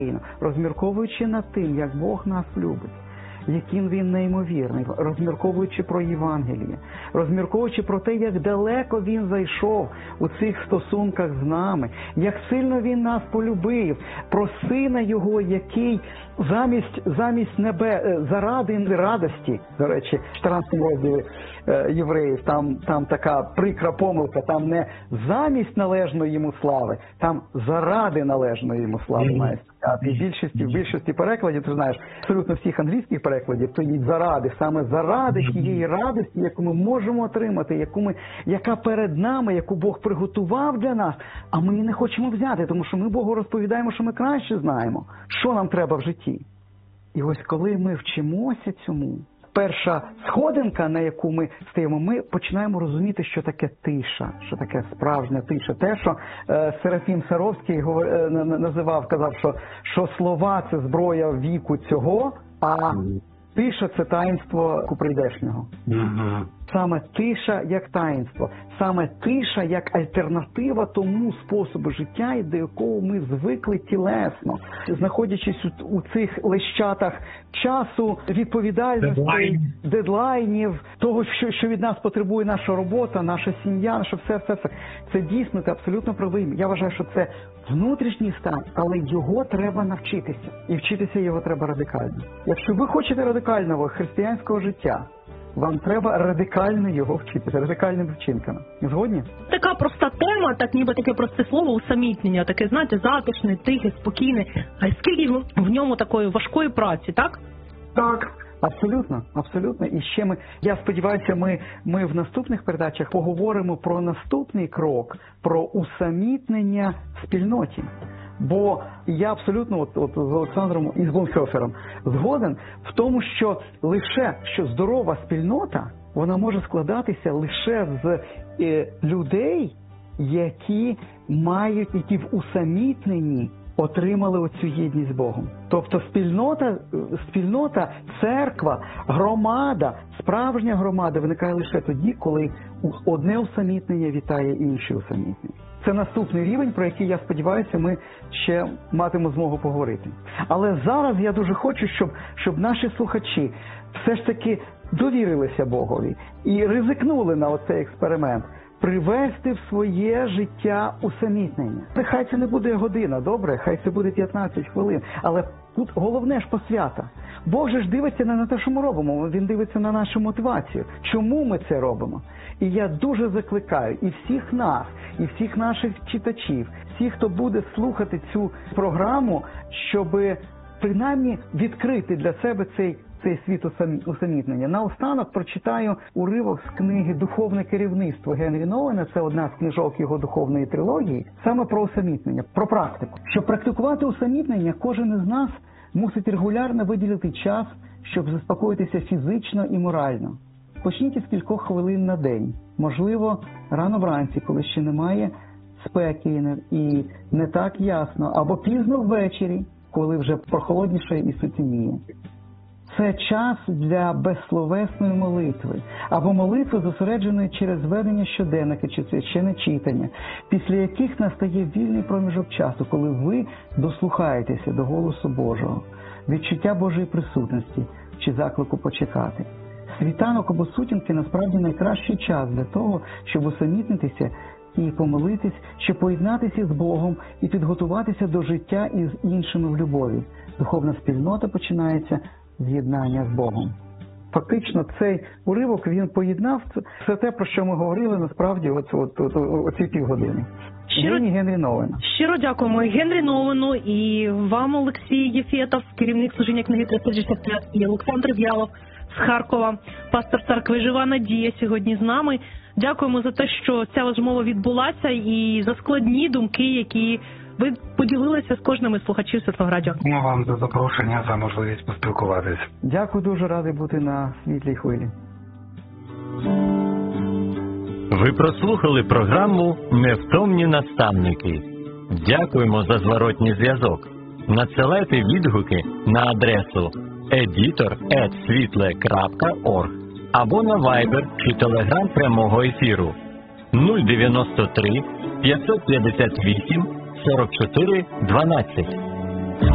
розмірковуючи над тим, як Бог нас любить, яким Він неймовірний, розмірковуючи про Євангеліє, розмірковуючи про те, як далеко Він зайшов у цих стосунках з нами, як сильно Він нас полюбив, про Сина Його, який замість заради радості, до речі, в 14 розділі Євреїв, там така прикра помилка, там не замість належної йому слави, там заради належної йому слави має стояти. І в більшості перекладів, ти знаєш, абсолютно всіх англійських перекладів, то є заради, саме заради тієї радості, яку ми можемо отримати, яка перед нами, яку Бог приготував для нас, а ми її не хочемо взяти, тому що ми Богу розповідаємо, що ми краще знаємо, що нам треба в житті. І ось коли ми вчимося цьому, перша сходинка, на яку ми стаємо, ми починаємо розуміти, що таке тиша, що таке справжня тиша. Те, що Серафім Саровський казав, що слова – це зброя віку цього, а тиша – це таїнство прийдешнього. Саме тиша як таїнство, саме тиша як альтернатива тому способу життя, до якого ми звикли тілесно, знаходячись у цих лещатах часу, відповідальності, дедлайнів, того, що від нас потребує наша робота, наша сім'я, наше все. Це дійсно, ти абсолютно правий. Я вважаю, що це внутрішній стан, але його треба навчитися. І вчитися його треба радикально. Якщо ви хочете радикального християнського життя, вам треба радикально його вчитися, радикальними вчинками. Згодні? Така проста тема, так ніби таке просте слово, усамітнення, таке, знаєте, затишне, тихе, спокійне. А скільки в ньому такої важкої праці, так? Так. Абсолютно. І ще я сподіваюся, ми в наступних передачах поговоримо про наступний крок, про усамітнення в спільноті. Бо я абсолютно з Олександром і з Бонхофером згоден в тому, що здорова спільнота, вона може складатися лише з людей, які в усамітненні отримали оцю єдність з Богом. Тобто спільнота, церква, громада, справжня громада виникає лише тоді, коли одне усамітнення вітає інше усамітнення. Це наступний рівень, про який, я сподіваюся, ми ще матимемо змогу поговорити. Але зараз я дуже хочу, щоб наші слухачі все ж таки довірилися Богові і ризикнули на оцей експеримент. Привести в своє життя усамітнення. Хай це не буде година, добре? Хай це буде 15 хвилин. Але тут головне ж посвята. Бог же ж дивиться не на те, що ми робимо, Він дивиться на нашу мотивацію. Чому ми це робимо? І я дуже закликаю і всіх нас, і всіх наших читачів, всіх, хто буде слухати цю програму, щоб принаймні відкрити для себе цей світ усамітнення. Наостанок прочитаю уривок з книги «Духовне керівництво» Генрі Новена, це одна з книжок його духовної трилогії, саме про усамітнення, про практику. Щоб практикувати усамітнення, кожен із нас мусить регулярно виділити час, щоб заспокоїтися фізично і морально. Почніть із кількох хвилин на день. Можливо, рано вранці, коли ще немає спеки і не так ясно, або пізно ввечері, коли вже прохолодніше і сутеніє. Це час для безсловесної молитви, або молитви, зосередженої через ведення щоденника чи священне читання, після яких настає вільний проміжок часу, коли ви дослухаєтеся до голосу Божого, відчуття Божої присутності чи заклику почекати. Світанок або сутінки насправді найкращий час для того, щоб усамітнитися і помолитись, щоб поєднатися з Богом і підготуватися до життя із іншими в любові. Духовна спільнота починається з'єднання з Богом. Фактично, цей уривок, він поєднав все те, про що ми говорили, насправді, оці півгодини. Генрі Новена. Щиро дякуємо Генрі Новену і вам, Олексій Єфєтов, керівник служіння книги 365, і Олександр В'ялов з Харкова, пастор церкви Жива Надія, сьогодні з нами. Дякуємо за те, що ця розмова відбулася, і за складні думки, які ви поділилися з кожним із слухачів Світлого-Радіо. Дякую вам за запрошення, за можливість поспілкуватись. Дякую, дуже радий бути на світлій хвилі. Ви прослухали програму «Невтомні наставники». Дякуємо за зворотній зв'язок. Надсилайте відгуки на адресу editor@svitle.org або на Viber чи Telegram прямого ефіру 093 558 44 12.